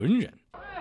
文人。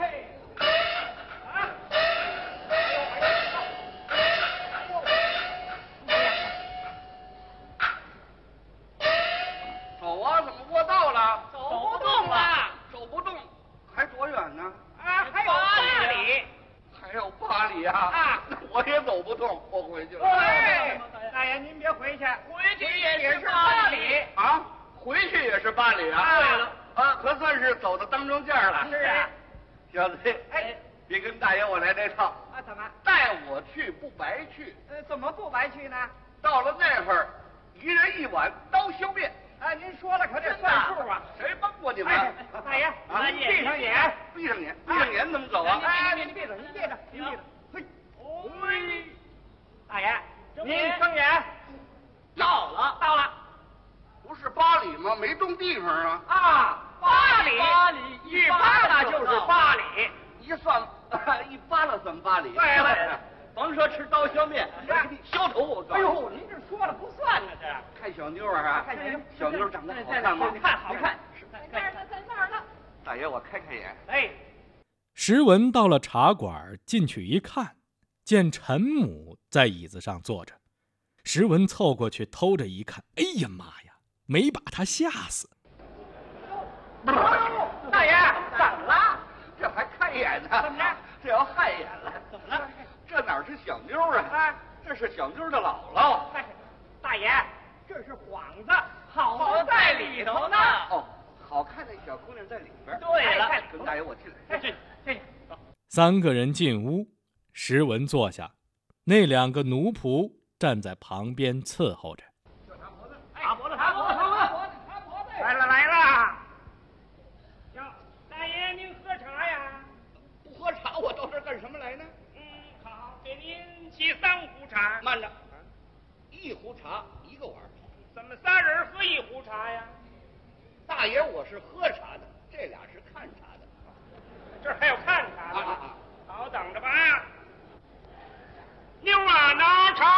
走啊，怎么卧道了？ 走不动了， 走不动，还多远呢？ 啊，还有8里。 还有8里啊！ 啊， 那我也走不动，我回去了。 哎，大爷您别回去，回去也是8里啊，回去也是8里啊。 对了， 啊，可算是走到当中间了。 是啊， 小子， 哎， 别跟大爷我来这套啊，怎么？ 带我去不白去。 怎么不白去呢？ 到了那会儿，一人1碗刀削面。 啊，您说了可得算数啊！ 谁帮过你们？ 大爷，您闭上眼， 闭上眼，闭上眼怎么走啊？ 哎，您闭着，您闭着，您闭着。嘿，大爷，您睁眼。到了。 不是8里吗？没动地方啊。 啊，8里，一扒拉就是8里。 一算，一扒拉算8里。 对了， 甭说吃刀削面，我给你削头我告诉你。 哎呦，您这说了不算呢，这看小妞啊， 看小妞长得好看吗？ 好看。在那儿呢。 大爷，我开眼。 哎， 石文到了茶馆，进去一看，见陈母在椅子上坐着。石文凑过去偷着一看，哎呀妈呀，没把他吓死。 大爷，怎么了？ 这还看眼呢？ 怎么着？ 这要害眼了？ 怎么了？ 这哪是小妞啊？这是小妞的姥姥。 大爷，这是幌子，好在里头呢。 哦，好看的小姑娘在里边。 对了， 跟大爷我进来。 进。 3个人进屋，石文坐下，那2个奴仆站在旁边伺候着。 擦脖子。来了。大爷，您喝茶呀？ 不喝茶，我到这儿干什么来呢？ 好，给您沏3壶茶。 慢着，1壶茶1个碗。 怎么3人喝1壶茶呀？ 大爷，我是喝茶的，这俩是看茶